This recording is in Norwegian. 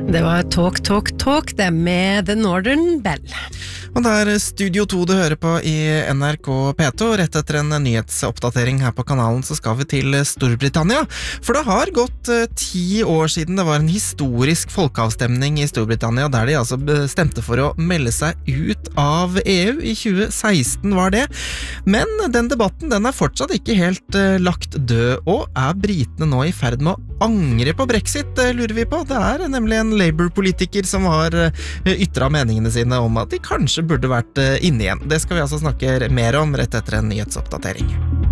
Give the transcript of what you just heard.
Det var Talk, Talk, Talk, det med The Northern Bell. Og det er Studio 2 du hører på i NRK P2. Rett etter en nyhetsoppdatering her på kanalen så skal vi til Storbritannia. For det har gått 10 år siden det var en historisk folkeavstemning i Storbritannia, der de altså stemte for å melde seg ut av EU. I 2016 var det. Men den debatten den er fortsatt ikke helt lagt død, og er britene nå i ferd med å angre på Brexit, lurer vi på. Det er nemlig en Labour-politiker som har ytret meningene sine om at de kanskje burde vært inne igjen. Det skal vi altså snakke mer om rett etter en nyhetsoppdatering.